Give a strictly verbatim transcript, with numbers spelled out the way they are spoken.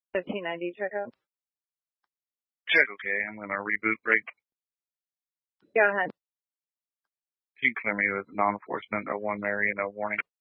fifteen ninety checkup. Check, okay. I'm going to reboot break. Go ahead. Can you clear me with non-enforcement of one Mary and a warning?